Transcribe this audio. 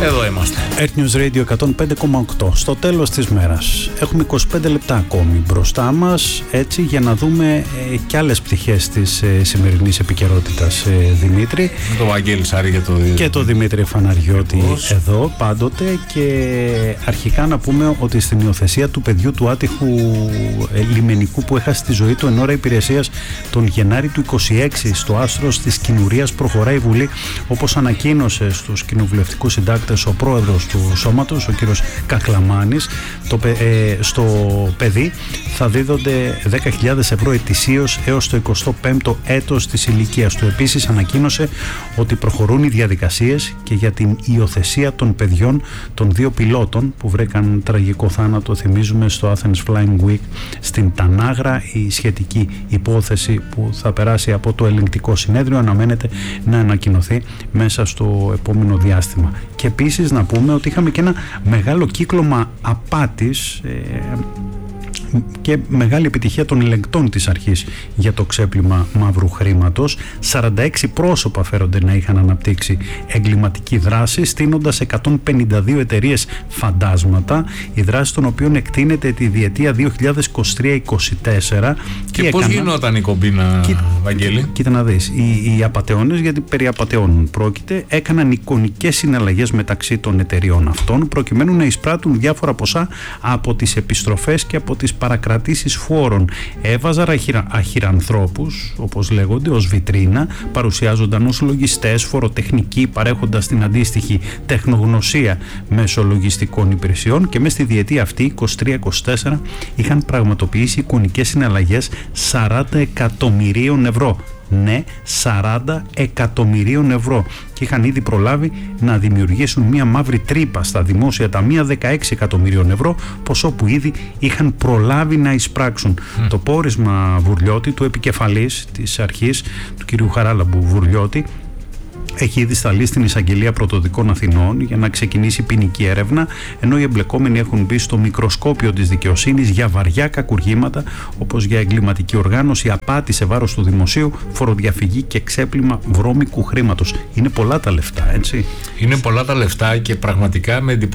Εδώ είμαστε. Earth News Radio 105,8. Στο τέλος της μέρας. Έχουμε 25 λεπτά ακόμη μπροστά μας, έτσι, για να δούμε και άλλες πτυχές της σημερινής επικαιρότητας, Δημήτρη. Με το Βαγγέλη Σάρη και το Δημήτρη Φαναριώτη εδώ πάντοτε. Και αρχικά να πούμε ότι στην υιοθεσία του παιδιού του άτυχου λιμενικού που έχασε τη ζωή του εν ώρα υπηρεσίας τον Γενάρη του 26 στο άστρος της Κινουρίας προχωράει η Βουλή, όπως ανακοίνωσε στους κοινοβουλευτικούς συντάκτες ο πρόεδρος του σώματος, ο κύριος Καχλαμάνης. Στο παιδί θα δίδονται 10.000 ευρώ ετησίως έως το 25ο έτος της ηλικίας του. Επίσης ανακοίνωσε ότι προχωρούν οι διαδικασίες και για την υιοθεσία των παιδιών των δύο πιλότων που βρήκαν τραγικό θάνατο, θυμίζουμε, στο Athens Flying Week στην Τανάγρα. Η σχετική υπόθεση που θα περάσει από το ελεγκτικό συνέδριο αναμένεται να ανακοινωθεί μέσα στο επόμενο διάστημα. Και επίσης να πούμε ότι είχαμε και ένα μεγάλο κύκλωμα απάτης και μεγάλη επιτυχία των ελεγκτών της αρχής για το ξέπλυμα μαύρου χρήματος. 46 πρόσωπα φέρονται να είχαν αναπτύξει εγκληματική δράση, στείνοντας 152 εταιρείες φαντάσματα, η δράση των οποίων εκτείνεται τη διετία 2023-2024. Και πώς γινόταν η κομπίνα, Βαγγέλη? Κοίτα να δεις, οι απατεώνες, γιατί περί απατεώνων πρόκειται, έκαναν εικονικές συναλλαγές μεταξύ των εταιριών αυτών προκειμένου να εισπράττουν διάφορα ποσά από τις επιστροφές και από τις παρακρατήσεις φόρων. Έβαζαν αχυρανθρώπους, όπως λέγονται, ως βιτρίνα, παρουσιάζονταν ως λογιστές, φοροτεχνικοί, παρέχοντας την αντίστοιχη τεχνογνωσία μέσω λογιστικών υπηρεσιών, και μέσα στη διετία αυτή, 23-24, είχαν πραγματοποιήσει εικονικές συναλλαγές 40 εκατομμυρίων ευρώ. Ναι, 40 εκατομμυρίων ευρώ, και είχαν ήδη προλάβει να δημιουργήσουν μία μαύρη τρύπα στα δημόσια ταμεία 16 εκατομμυρίων ευρώ, ποσό που ήδη είχαν προλάβει να εισπράξουν. Το πόρισμα Βουρλιώτη, του επικεφαλής της αρχής, του κυρίου Χαράλαμπου Βουρλιώτη, έχει ήδη σταλεί στην Εισαγγελία Πρωτοδικών Αθηνών για να ξεκινήσει ποινική έρευνα, ενώ οι εμπλεκόμενοι έχουν μπει στο μικροσκόπιο της δικαιοσύνης για βαριά κακουργήματα, όπως για εγκληματική οργάνωση, απάτη σε βάρος του δημοσίου, φοροδιαφυγή και ξέπλυμα βρώμικου χρήματος. Είναι πολλά τα λεφτά, έτσι. Είναι πολλά τα λεφτά και πραγματικά με